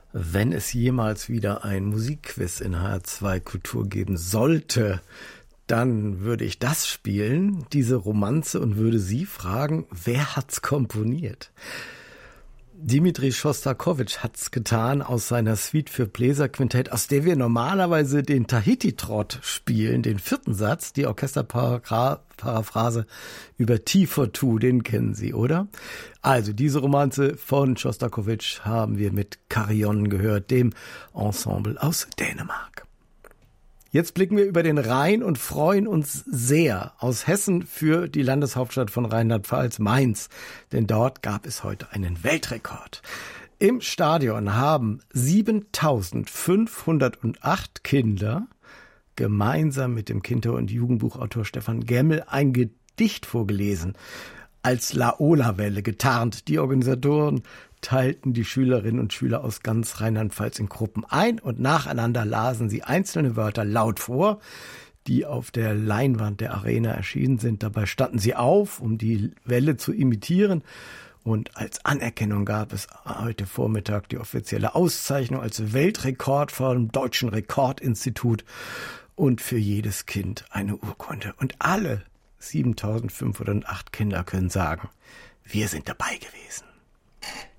Wenn es jemals wieder ein Musikquiz in HR2 Kultur geben sollte, dann würde ich das spielen, diese Romanze, und würde Sie fragen, wer hat's komponiert? Dimitri Schostakowitsch hat's getan aus seiner Suite für Bläserquintett, aus der wir normalerweise den Tahiti-Trott spielen, den vierten Satz, die Orchesterparaphrase über T for Two, den kennen Sie, oder? Also diese Romanze von Schostakowitsch haben wir mit Carillon gehört, dem Ensemble aus Dänemark. Jetzt blicken wir über den Rhein und freuen uns sehr aus Hessen für die Landeshauptstadt von Rheinland-Pfalz, Mainz. Denn dort gab es heute einen Weltrekord. Im Stadion haben 7.508 Kinder gemeinsam mit dem Kinder- und Jugendbuchautor Stefan Gemmel ein Gedicht vorgelesen. Als Laola-Welle getarnt. Die Organisatoren teilten die Schülerinnen und Schüler aus ganz Rheinland-Pfalz in Gruppen ein und nacheinander lasen sie einzelne Wörter laut vor, die auf der Leinwand der Arena erschienen sind. Dabei standen sie auf, um die Welle zu imitieren. Und als Anerkennung gab es heute Vormittag die offizielle Auszeichnung als Weltrekord vom Deutschen Rekordinstitut und für jedes Kind eine Urkunde. Und alle 7.508 Kinder können sagen, wir sind dabei gewesen.